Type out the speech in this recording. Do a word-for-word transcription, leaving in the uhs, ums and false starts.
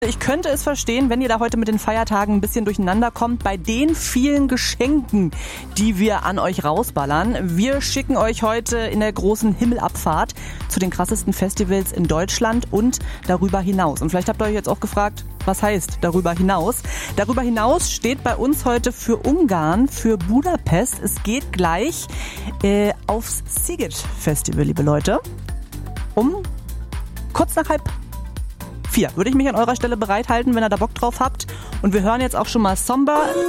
Ich könnte es verstehen, wenn ihr da heute mit den Feiertagen ein bisschen durcheinander kommt bei den vielen Geschenken, die wir an euch rausballern. Wir schicken euch heute in der großen Himmelabfahrt zu den krassesten Festivals in Deutschland und darüber hinaus. Und vielleicht habt ihr euch jetzt auch gefragt, was heißt darüber hinaus? Darüber hinaus steht bei uns heute für Ungarn, für Budapest. Es geht gleich äh, aufs Sziget Festival, liebe Leute. Um kurz nach halb vier würde ich mich an eurer Stelle bereithalten, wenn ihr da Bock drauf habt. Und wir hören jetzt auch schon mal Somber